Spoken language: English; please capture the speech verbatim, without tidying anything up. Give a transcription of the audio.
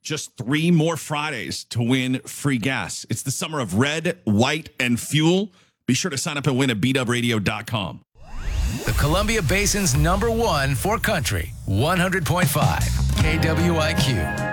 Just three more Fridays to win free gas. It's the summer of red, white, and fuel. Be sure to sign up and win at b dub radio dot com. The Columbia Basin's number one for country, one hundred point five K W I Q.